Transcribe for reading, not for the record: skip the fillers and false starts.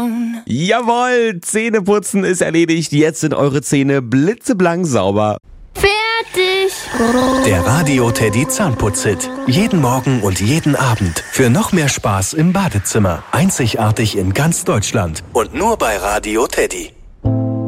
down. Jawohl, Zähneputzen ist erledigt. Jetzt sind eure Zähne blitzeblank sauber. Fertig. Der Radio Teddy Zahnputz-Hit. Jeden Morgen und jeden Abend. Für noch mehr Spaß im Badezimmer. Einzigartig in ganz Deutschland. Und nur bei Radio Teddy.